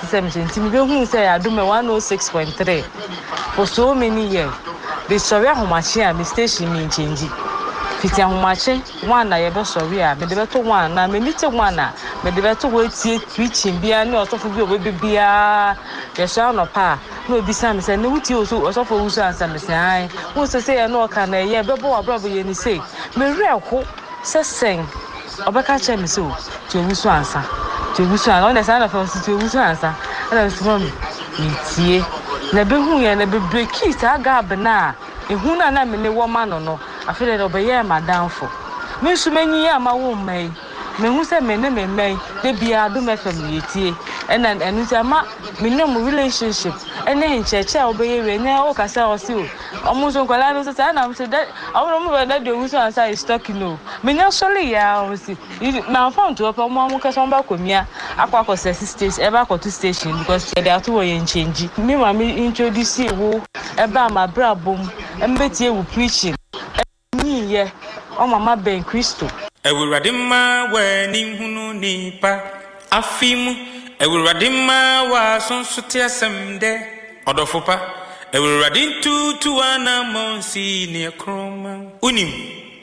same thing me who say I do me 106.3 for so many years. The sorry how much here me station me change. Fiti ahomache one na ye be sorry a me de beto one na me nite one na me de beto we tie preaching bia na osofo bi obe bia ye sha no pa no bi sam say ne wuti osofo wusu ansa me say ai wo say ye no ka na ye be bo abrobo ye ni say me reko sesen obeka che me so ti wusu ansa on the side of us ti wusu ansa na so me tie na be hu ye na be break sa gab na ehu na me ne wo ma no I feel that obey my downfall. Me so many years, my woman may. Me who say me may, they be a do me family, and it's a minimum relationship. And then in church, I obey when now, Cassa or so. Almost on Colano, and I'm said that I don't know that the who's answer is talking. No, me not solely, yeah, see. Now found to open one because on back with me. I quack stage ever go to station because they are too and change. Me, mammy introduce you about my bra boom and Betty will preaching. Yeah, oh mama Ben Christo. Ewuradima we ni hunu nipa afimu ewuradima wa sonsote asemde odofopa ewuradin tutu ana monsi ne kroma unim